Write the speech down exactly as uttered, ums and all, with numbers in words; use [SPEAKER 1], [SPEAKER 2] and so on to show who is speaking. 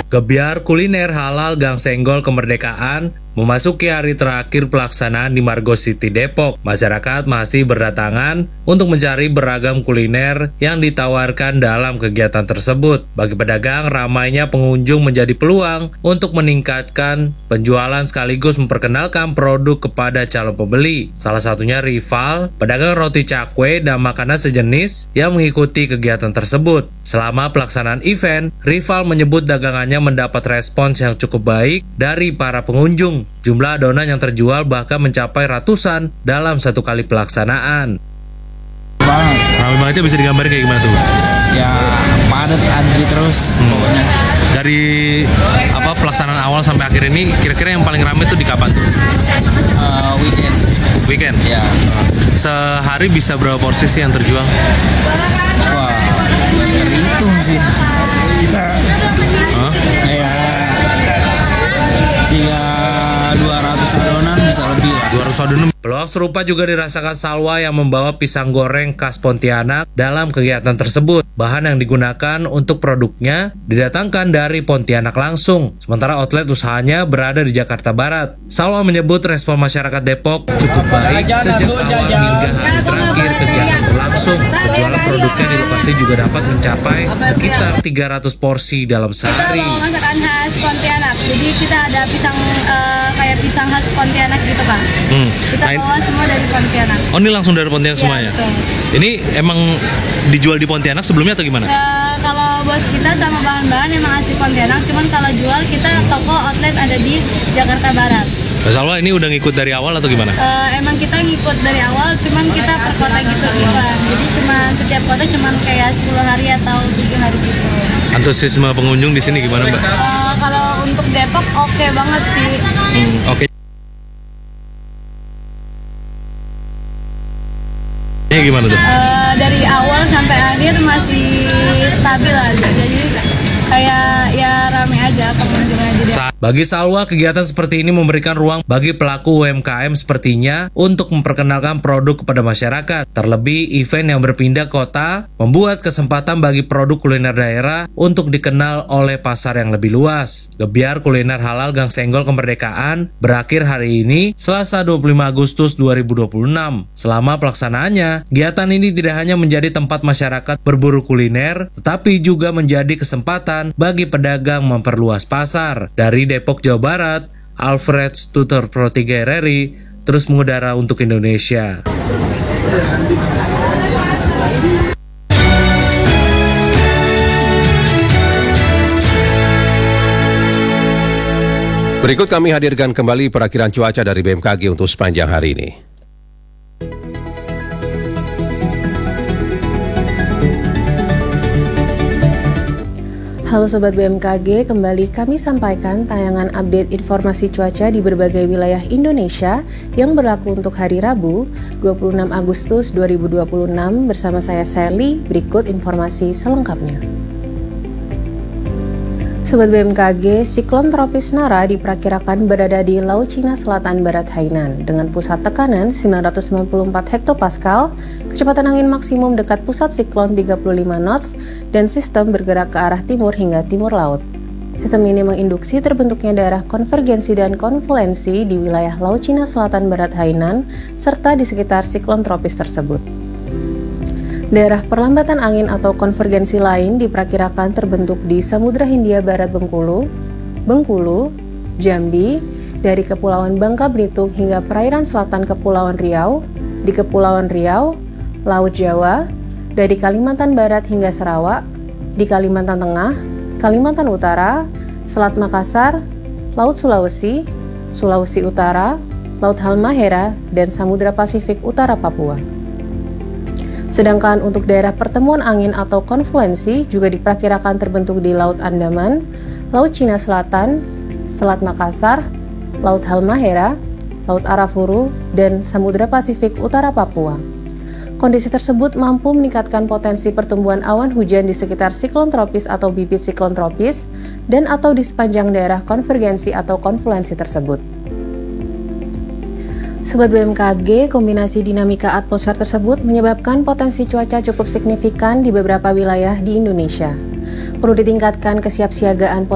[SPEAKER 1] Gebyar kuliner halal Gang Senggol Kemerdekaan memasuki hari terakhir pelaksanaan di Margo City, Depok. Masyarakat masih berdatangan untuk mencari beragam kuliner yang ditawarkan dalam kegiatan tersebut. Bagi pedagang, ramainya pengunjung menjadi peluang untuk meningkatkan penjualan sekaligus memperkenalkan produk kepada calon pembeli. Salah satunya Rival, pedagang roti cakwe dan makanan sejenis yang mengikuti kegiatan tersebut. Selama pelaksanaan event, Rival menyebut dagangannya mendapat respons yang cukup baik dari para pengunjung. Jumlah adonan yang terjual bahkan mencapai ratusan dalam satu kali pelaksanaan.
[SPEAKER 2] Banget.
[SPEAKER 1] Ramai bangetnya bisa digambarin kayak gimana tuh?
[SPEAKER 2] Ya padat antri terus hmm. pokoknya.
[SPEAKER 1] Dari apa pelaksanaan awal sampai akhir ini kira-kira yang paling ramai tuh di kapan tuh?
[SPEAKER 2] Uh, weekend sih.
[SPEAKER 1] Weekend?
[SPEAKER 2] Ya.
[SPEAKER 1] Sehari bisa berapa porsi sih yang terjual?
[SPEAKER 2] Wah, terhitung sih. Kita
[SPEAKER 1] huh?
[SPEAKER 2] ya tiga dua ratus adonan bisa lebih lah.
[SPEAKER 1] dua ratus adonan. Peluang serupa juga dirasakan Salwa yang membawa pisang goreng khas Pontianak dalam kegiatan tersebut. Bahan yang digunakan untuk produknya didatangkan dari Pontianak langsung, sementara outlet usahanya berada di Jakarta Barat. Salwa menyebut respon masyarakat Depok cukup baik sejak awal hingga hari terakhir kegiatan berlangsung. Penjualan produknya di lokasi juga dapat mencapai sekitar tiga ratus porsi dalam sehari.
[SPEAKER 3] Kita mau masakan khas Pontianak, jadi kita ada pisang uh, kayak pisang khas Pontianak gitu Pak. Hmm. Kita bawa semua dari Pontianak.
[SPEAKER 1] Oh, ini langsung dari Pontianak ya, semuanya?
[SPEAKER 3] Betul.
[SPEAKER 1] Ini emang dijual di Pontianak sebelumnya atau gimana?
[SPEAKER 3] Uh, kalau bos kita sama bahan-bahan emang asli Pontianak, cuman kalau jual kita toko outlet ada di Jakarta Barat.
[SPEAKER 1] Mas Salwa ini udah ngikut dari awal atau gimana?
[SPEAKER 3] Uh, emang kita ngikut dari awal, cuman kita per kota gitu Iwan. Jadi cuman setiap kota cuman kayak sepuluh hari atau tujuh hari gitu.
[SPEAKER 1] Antusiasme pengunjung di sini gimana, Mbak?
[SPEAKER 3] Uh, kalau untuk Depok oke okay banget sih.
[SPEAKER 1] Hmm, oke. Okay. Ini gimana tuh?
[SPEAKER 3] Uh, dari awal sampai akhir masih stabil aja, jadi kayak ya rame aja pengunjungnya.
[SPEAKER 1] Bagi Salwa, kegiatan seperti ini memberikan ruang bagi pelaku U M K M sepertinya untuk memperkenalkan produk kepada masyarakat. Terlebih, event yang berpindah kota membuat kesempatan bagi produk kuliner daerah untuk dikenal oleh pasar yang lebih luas. Gebyar kuliner halal Gang Senggol Kemerdekaan berakhir hari ini, Selasa dua puluh lima Agustus dua ribu dua puluh enam. Selama pelaksanaannya, kegiatan ini tidak hanya menjadi tempat masyarakat berburu kuliner, tetapi juga menjadi kesempatan bagi pedagang memperluas pasar. Dari Depok, Jawa Barat, Alfred Stuter Pro tiga R R I terus mengudara untuk Indonesia.
[SPEAKER 4] Berikut kami hadirkan kembali perakiran cuaca dari B M K G untuk sepanjang hari ini.
[SPEAKER 5] Halo Sobat B M K G, kembali kami sampaikan tayangan update informasi cuaca di berbagai wilayah Indonesia yang berlaku untuk hari Rabu, dua puluh enam Agustus dua ribu dua puluh enam bersama saya Sally. Berikut informasi selengkapnya. Sobat B M K G, siklon tropis Nara diperkirakan berada di Laut Cina Selatan Barat Hainan dengan pusat tekanan sembilan ratus sembilan puluh empat hektopascal, kecepatan angin maksimum dekat pusat siklon tiga puluh lima knots, dan sistem bergerak ke arah timur hingga timur laut. Sistem ini menginduksi terbentuknya daerah konvergensi dan konfluensi di wilayah Laut Cina Selatan Barat Hainan serta di sekitar siklon tropis tersebut. Daerah perlambatan angin atau konvergensi lain diperkirakan terbentuk di Samudra Hindia Barat Bengkulu, Bengkulu, Jambi, dari Kepulauan Bangka Belitung hingga perairan selatan Kepulauan Riau, di Kepulauan Riau, Laut Jawa, dari Kalimantan Barat hingga Sarawak, di Kalimantan Tengah, Kalimantan Utara, Selat Makassar, Laut Sulawesi, Sulawesi Utara, Laut Halmahera, dan Samudra Pasifik Utara Papua. Sedangkan untuk daerah pertemuan angin atau konfluensi juga diperkirakan terbentuk di Laut Andaman, Laut Cina Selatan, Selat Makassar, Laut Halmahera, Laut Arafuru, dan Samudra Pasifik Utara Papua. Kondisi tersebut mampu meningkatkan potensi pertumbuhan awan hujan di sekitar siklon tropis atau bibit siklon tropis dan atau di sepanjang daerah konvergensi atau konfluensi tersebut. Sobat B M K G, kombinasi dinamika atmosfer tersebut menyebabkan potensi cuaca cukup signifikan di beberapa wilayah di Indonesia. Perlu ditingkatkan kesiapsiagaan